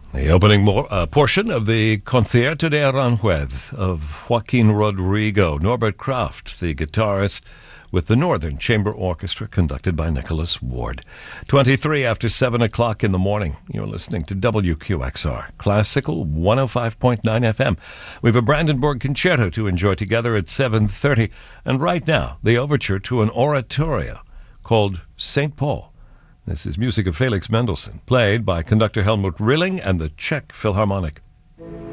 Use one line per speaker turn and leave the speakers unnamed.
The opening portion of the Concierto de Aranjuez of Joaquin Rodrigo, Norbert Kraft, the guitarist, with the Northern Chamber Orchestra conducted by Nicholas Ward. 23 after 7 o'clock in the morning. You're listening to WQXR, Classical 105.9 FM. We have a Brandenburg Concerto to enjoy together at 7:30. And right now, the overture to an oratorio called St. Paul. This is music of Felix Mendelssohn, played by conductor Helmut Rilling and the Czech Philharmonic.